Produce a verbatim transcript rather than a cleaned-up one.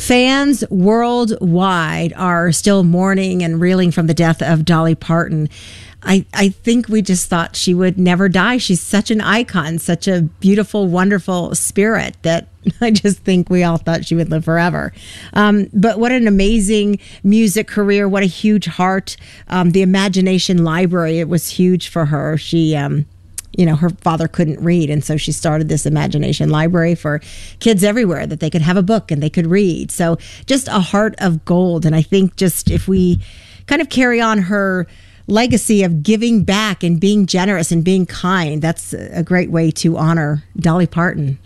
Fans worldwide are still mourning and reeling from the death of Dolly Parton. I, I think we just thought she would never die. She's such an icon, such a beautiful, wonderful spirit that I just think we all thought she would live forever. Um, but what an amazing music career. What a huge heart. Um, the Imagination Library, it was huge for her. She... Um, You know, her father couldn't read, and so she started this Imagination Library for kids everywhere that they could have a book and they could read. So just a heart of gold. And I think just if we kind of carry on her legacy of giving back and being generous and being kind, that's a great way to honor Dolly Parton.